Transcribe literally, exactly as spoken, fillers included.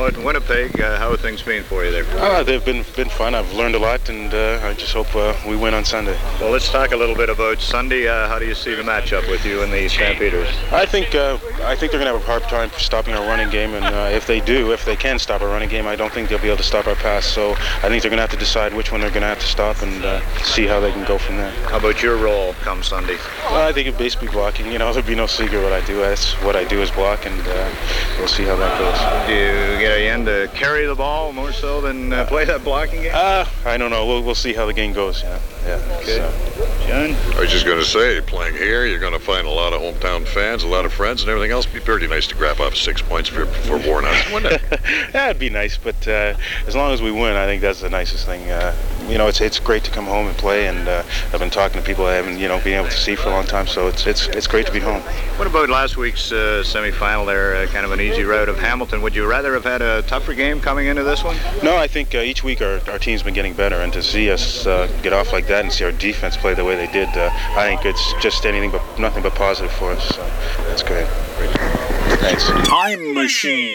out in Winnipeg. Uh, how have things been for you there? Uh, they've been been fun. I've learned a lot, and uh, I just hope uh, we win on Sunday. Well, let's talk a little bit about Sunday. Uh, how do you see the matchup with you and the Stampeders? I think uh, I think they're going to have a hard time stopping our running game, and uh, if they do, if they can stop our running game, I don't think they'll be able to stop our pass. So I think they're going to have to decide which one they're going to have to stop and uh, see how they can go from there. How about your role come Sunday? Well, I think it'd basically blocking. You know, there'll be no secret what I do. That's what I do is block, and uh, we'll see how that goes. Do you get in to carry the ball more so than uh, play that blocking game? Uh, I don't know. We'll we'll see how the game goes. Yeah, yeah. Okay. So. John? I was just going to say, playing here, you're going to find a lot of hometown fans, a lot of friends, and everything else. It'd be pretty nice to grab up six points for for Warren, wouldn't it? Yeah, it'd be nice, but uh, as long as we win, I think that's the nicest thing. Uh, you know, it's it's great to come home and play, and uh, I've been talking to people I haven't, you know, been able to see for a long time, so it's it's it's great to be home. What about last week's uh, semifinal there? Uh, kind of an easy route of Hamilton. Would you rather have had a tougher game coming into this one? No, I think uh, each week our, our team's been getting better, and to see us uh, get off like that and see our defense play the way they did, uh, I think it's just anything but nothing but positive for us. So that's great. Thanks. Time Machine.